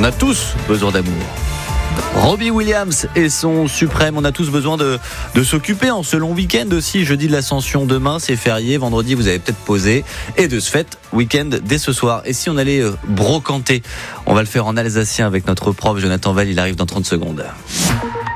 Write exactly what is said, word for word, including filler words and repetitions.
On a tous besoin d'amour. Robbie Williams et son suprême, on a tous besoin de, de s'occuper en ce long week-end aussi. Jeudi de l'Ascension, demain c'est férié, vendredi vous avez peut-être posé. Et de ce fait, week-end dès ce soir. Et si on allait brocanter, on va le faire en alsacien avec notre prof Jonathan Val, il arrive dans trente secondes.